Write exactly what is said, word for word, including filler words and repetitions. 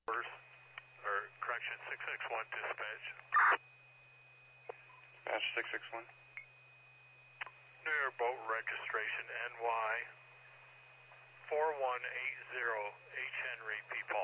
Orders, or correction, six six one dispatch. Dispatch six six one. New York boat registration N Y four one eight zero H Henry P. Paul.